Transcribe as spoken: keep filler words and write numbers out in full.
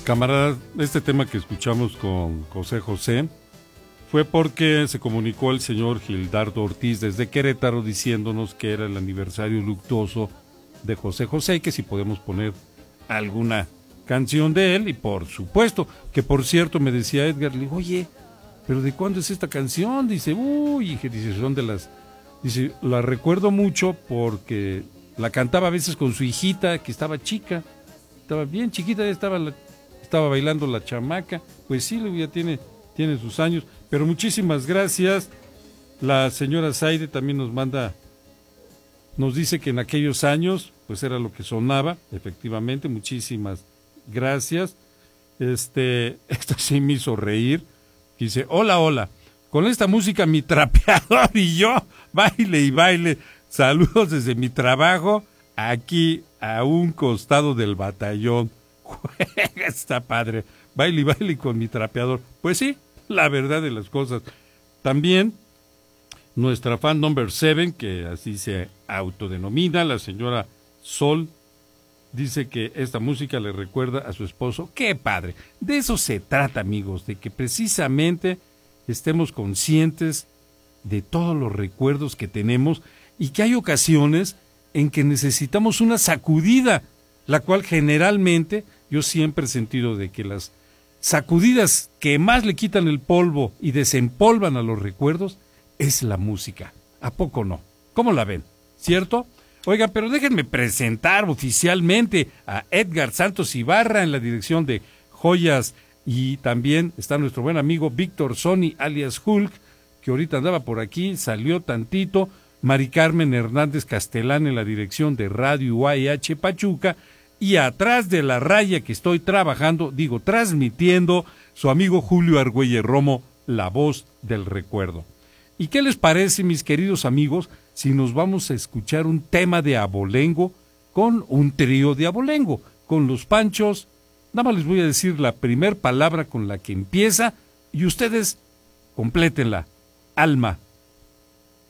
Camarada, este tema que escuchamos con José José fue porque se comunicó el señor Gildardo Ortiz desde Querétaro diciéndonos que era el aniversario luctuoso de José José y que si podemos poner alguna canción de él, y por supuesto, que por cierto me decía Edgar, le digo, oye, ¿pero de cuándo es esta canción? Dice, uy, dije, dice, son de las, dice, la recuerdo mucho porque la cantaba a veces con su hijita que estaba chica, estaba bien chiquita, ya estaba la, estaba bailando la chamaca, pues sí, ya tiene, tiene sus años, pero muchísimas gracias. La señora Zaide también nos manda, nos dice que en aquellos años, pues era lo que sonaba, efectivamente, muchísimas gracias. Este, esto sí me hizo reír. Dice, hola, hola, con esta música mi trapeador y yo, baile y baile, saludos desde mi trabajo, aquí a un costado del batallón. Está padre, baile y baile con mi trapeador. Pues sí, la verdad de las cosas. También nuestra fan number seven, que así se autodenomina, la señora Sol, dice que esta música le recuerda a su esposo. ¡Qué padre! De eso se trata, amigos, de que precisamente estemos conscientes de todos los recuerdos que tenemos y que hay ocasiones en que necesitamos una sacudida, la cual generalmente yo siempre he sentido de que las sacudidas que más le quitan el polvo y desempolvan a los recuerdos es la música. ¿A poco no? ¿Cómo la ven? ¿Cierto? Oigan, pero déjenme presentar oficialmente a Edgar Santos Ibarra en la dirección de Joyas, y también está nuestro buen amigo Víctor Sony alias Hulk, que ahorita andaba por aquí, salió tantito, Mari Carmen Hernández Castelán en la dirección de Radio U A H Pachuca, y atrás de la raya que estoy trabajando, digo, transmitiendo, su amigo Julio Argüelles Romo, la voz del recuerdo. ¿Y qué les parece, mis queridos amigos, si nos vamos a escuchar un tema de abolengo con un trío de abolengo, con los Panchos? Nada más les voy a decir la primer palabra con la que empieza y ustedes complétenla. Alma